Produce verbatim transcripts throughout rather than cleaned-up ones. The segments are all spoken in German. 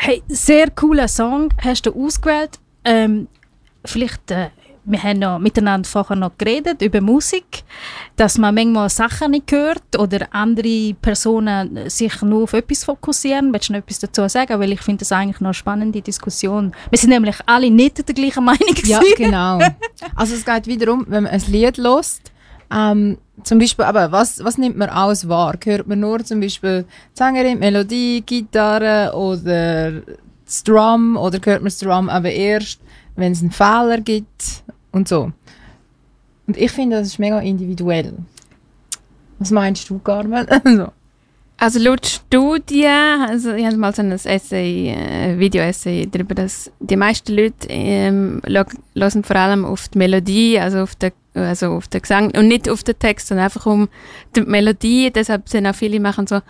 Hey, sehr cooler Song hast du ausgewählt. Ähm, vielleicht, äh, wir haben noch miteinander vorher noch geredet über Musik, dass man manchmal Sachen nicht hört oder andere Personen sich nur auf etwas fokussieren. Willst du noch etwas dazu sagen? Weil ich finde das eigentlich noch eine spannende Diskussion. Wir sind nämlich alle nicht der gleichen Meinung. Ja, genau. Also es geht wiederum, wenn man ein Lied hört, ähm, zum Beispiel, aber was, was nimmt man alles wahr? Hört man nur zum Beispiel die Sängerin, Melodie, Gitarre oder das Drum, oder hört man das Drum aber erst, wenn es einen Fehler gibt und so. Und ich finde, das ist mega individuell. Was meinst du, Carmen? Also. Also laut Studien, also ich habe mal so ein Essay, äh, Video-Essay darüber, dass die meisten Leute ähm, hören vor allem auf die Melodie, also auf den, also auf den Gesang und nicht auf den Text, sondern einfach um die Melodie. Deshalb sind auch viele machen so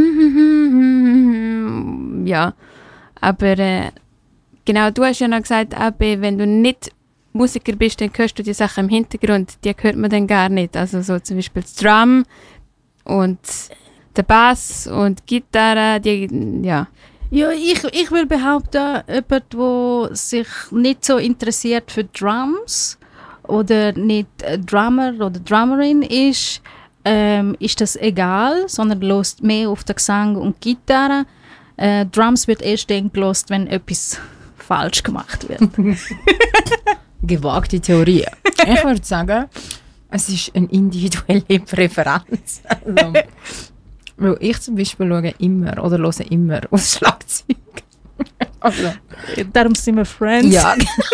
ja, aber äh, genau, du hast ja noch gesagt, Abi, wenn du nicht Musiker bist, dann hörst du die Sachen im Hintergrund, die hört man dann gar nicht. Also so zum Beispiel das Drum und der Bass und die Gitarre, die, ja. Ja, ich, ich will behaupten, jemand, der sich nicht so interessiert für Drums oder nicht Drummer oder Drummerin ist, ähm, ist das egal, sondern hört mehr auf den Gesang und Gitarre. Äh, Drums wird erst dann gehört, wenn etwas falsch gemacht wird. Gewagte Theorie. Ich würde sagen, es ist eine individuelle Präferenz. Also, weil ich zum Beispiel schaue immer oder höre immer aufs Schlagzeug. Also. Darum sind wir Friends. Ja.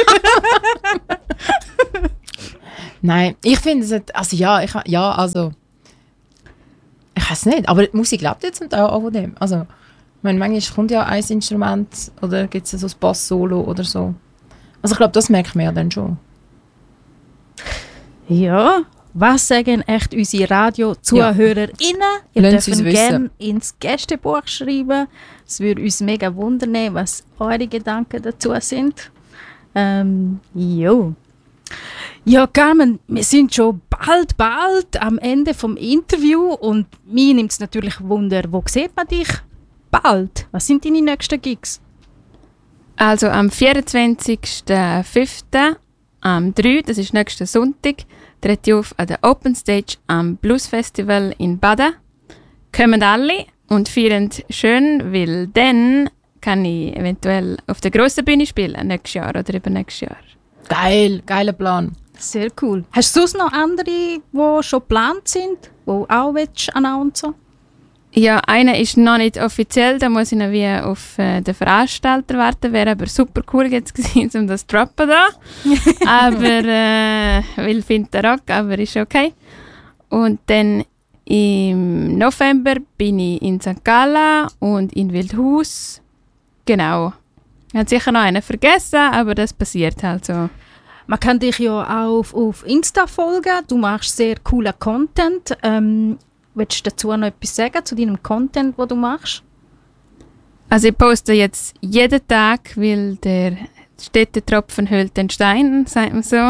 Nein, ich finde es, also ja, ich, ja, also ich weiß nicht, aber die Musik lebt jetzt auch von dem. Also, ich meine, manchmal kommt ja ein Instrument oder gibt es so ein Bass-Solo oder so. Also ich glaube, das merkt man ja dann schon. Ja, was sagen echt unsere Radio-ZuhörerInnen? Ihr dürft gerne ins Gästebuch schreiben. Es würde uns mega wundern, was eure Gedanken dazu sind. Ähm, jo. Ja, Carmen, wir sind schon bald, bald am Ende vom Interview und mir nimmt es natürlich Wunder, wo sieht man dich bald? Was sind deine nächsten Gigs? Also am vierundzwanzigsten fünften am drei, das ist nächsten Sonntag, trete ich auf an der Open Stage am Blues Festival in Baden. Kommen alle und feiern schön, weil dann kann ich eventuell auf der grossen Bühne spielen, nächstes Jahr oder übernächstes Jahr. Geil, geiler Plan. Sehr cool. Hast du sonst noch andere, die schon geplant sind, die auch willst announcen? Ja, einer ist noch nicht offiziell, da muss ich noch wie auf äh, den Veranstalter warten. Wäre aber super cool jetzt gewesen, um das zu droppen da. aber, äh, weil ich finde den Rock, aber ist okay. Und dann im November bin ich in Sankt Gallen und in Wildhaus. Genau. Ich habe sicher noch einen vergessen, aber das passiert halt so. Man kann dich ja auch auf, auf Insta folgen. Du machst sehr coolen Content. Ähm, willst du dazu noch etwas sagen, zu deinem Content, den du machst? Also ich poste jetzt jeden Tag, weil der Städtetropfen hüllt den Stein, sagt man so.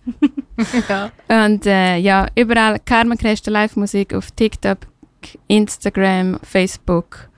Ja. Und äh, ja, überall Carmen Kresta Live-Musik auf TikTok, Instagram, Facebook,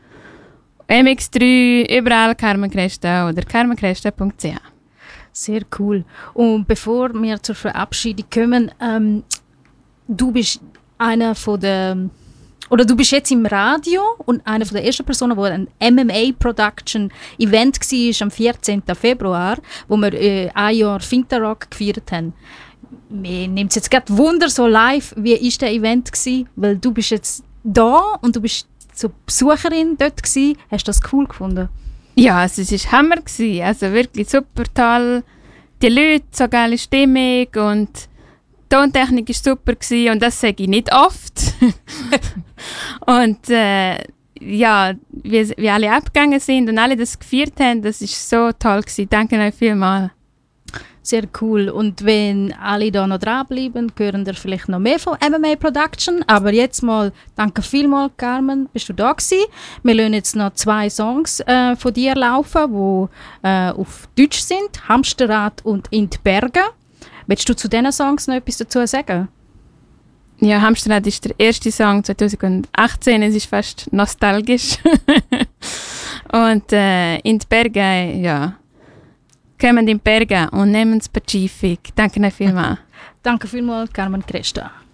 M X drei, überall Carmen Kresta oder carmen kresta punkt c h. Sehr cool. Und bevor wir zur Verabschiedung kommen, ähm, du bist einer von der, oder du bist jetzt im Radio und eine von der ersten Personen, die ein M M A-Production-Event war am vierzehnten Februar, wo wir äh, ein Jahr Fintarock gefeiert haben. Mir nimmt es jetzt gerade Wunder so live, wie war der Event gewesen? Weil du bist jetzt da und du bist so Besucherin dort gewesen. Hast du das cool gefunden? Ja, also es war Hammer gewesen. Also wirklich super toll. Die Leute, so geile Stimmung und die Tontechnik war super gewesen und das sage ich nicht oft. und äh, ja, wie, wie alle abgegangen sind und alle das gefeiert haben, das war so toll gewesen. Danke euch vielmals. Sehr cool. Und wenn alle da noch dranbleiben, hören wir vielleicht noch mehr von M M A Production. Aber jetzt mal, danke vielmals, Carmen, bist du da gewesen. Wir lassen jetzt noch zwei Songs äh, von dir laufen, die äh, auf Deutsch sind. Hamsterrad und In die Berge. Willst du zu diesen Songs noch etwas dazu sagen? Ja, Hamsterrad ist der erste Song zwanzig achtzehn. Es ist fast nostalgisch. und Und äh, in die Berge, ja, kommen in die Berge und nehmen das Pazifik. Danke euch vielmals. Danke vielmals, Carmen Cresta.